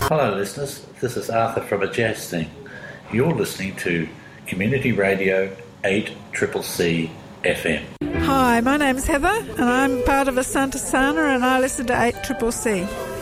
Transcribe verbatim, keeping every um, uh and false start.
Hello listeners, this is Arthur from A Jazz Thing. You're listening to Community Radio eight C C C F M. Hi, my name's Heather and I'm part of Asante Sana and I listen to eight C C C.